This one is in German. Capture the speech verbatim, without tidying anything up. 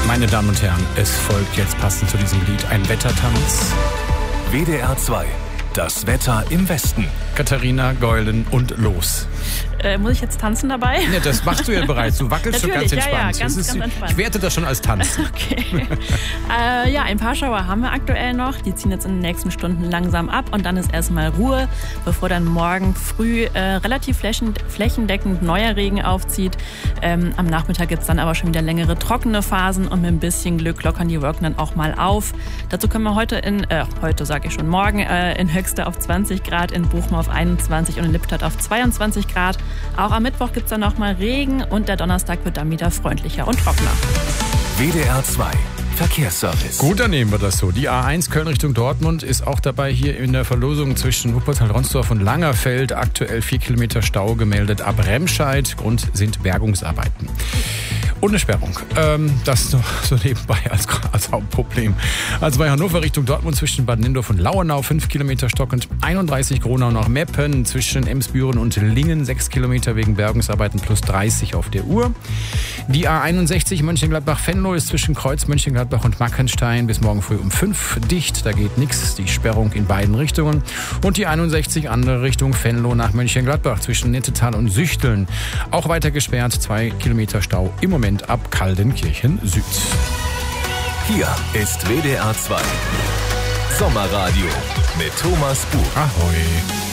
Meine Damen und Herren, es folgt jetzt passend zu diesem Lied ein Wettertanz. W D R zwei, das Wetter im Westen. Katharina Geulen und los. Äh, muss ich jetzt tanzen dabei? Ja, das machst du ja bereits. Du wackelst schon ganz entspannt. Ja, ja, ganz, das ist, ganz entspannt. Ich werte das schon als Tanzen. Okay. äh, ja, ein paar Schauer haben wir aktuell noch. Die ziehen jetzt in den nächsten Stunden langsam ab und dann ist erstmal Ruhe, bevor dann morgen früh äh, relativ flächen, flächendeckend neuer Regen aufzieht. Ähm, am Nachmittag gibt es dann aber schon wieder längere trockene Phasen und mit ein bisschen Glück lockern die Wolken dann auch mal auf. Dazu können wir heute in, äh, heute sage ich schon, morgen äh, in Höxter auf zwanzig Grad, in Bochum auf einundzwanzig und in Lippstadt auf zweiundzwanzig Grad. Auch am Mittwoch gibt es dann nochmal Regen und der Donnerstag wird dann wieder freundlicher und trockener. W D R zwei, Verkehrsservice. Gut, dann nehmen wir das so. Die A eins Köln Richtung Dortmund ist auch dabei hier in der Verlosung zwischen Wuppertal-Ronsdorf und Langerfeld. Aktuell vier Kilometer Stau gemeldet ab Remscheid. Grund sind Bergungsarbeiten. Und eine Sperrung. Ähm, das noch so nebenbei als, als Hauptproblem. Also bei Hannover Richtung Dortmund zwischen Bad Nindorf und Lauenau fünf Kilometer stockend. einunddreißig Gronau nach Meppen zwischen Emsbüren und Lingen sechs Kilometer wegen Bergungsarbeiten plus dreißig auf der Uhr. Die A einundsechzig Mönchengladbach-Venlo ist zwischen Kreuz Mönchengladbach und Mackenstein bis morgen früh um fünf dicht. Da geht nichts. Die Sperrung in beiden Richtungen. Und die einundsechzig andere Richtung Venlo nach Mönchengladbach zwischen Nettetal und Süchteln. Auch weiter gesperrt. zwei Kilometer Stau im Moment ab Kaldenkirchen Süd. Hier ist W D R zwei Sommerradio mit Thomas Buch. Ahoi.